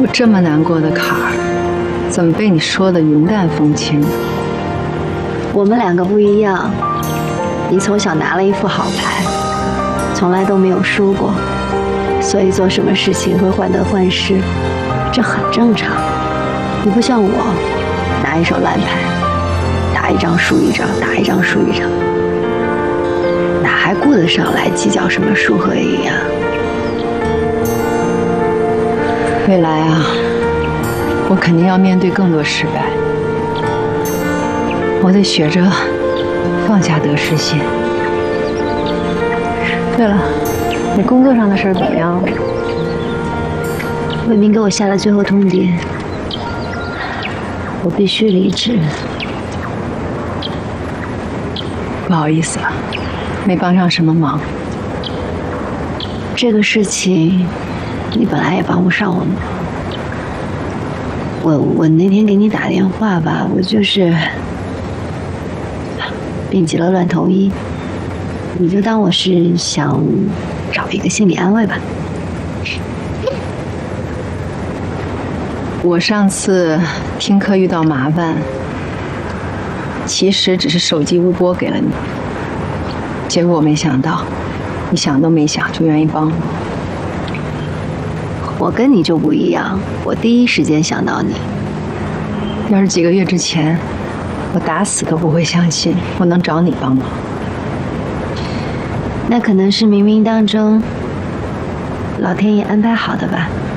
我这么难过的坎儿，怎么被你说的云淡风轻？ 我们两个不一样，你从小拿了一副好牌，从来都没有输过，所以做什么事情会患得患失，这很正常。你不像我，拿一手烂牌，打一张输一张，打一张输一张，哪还顾得上来计较什么输和赢啊？ 未来啊，我肯定要面对更多失败，我得学着放下得失心。对了，你工作上的事儿怎么样了？ 魏明给我下了最后通牒，我必须离职。 不好意思啊，没帮上什么忙。 这个事情你本来也帮不上我们。我那天给你打电话吧，我就是病急了乱投医，你就当我是想找一个心理安慰吧。 我上次听课遇到麻烦，其实只是手机误拨给了你，结果我没想到，你想都没想就愿意帮我。 我跟你就不一样，我第一时间想到你。 要是几个月之前，我打死都不会相信我能找你帮忙。 那可能是冥冥当中老天爷安排好的吧。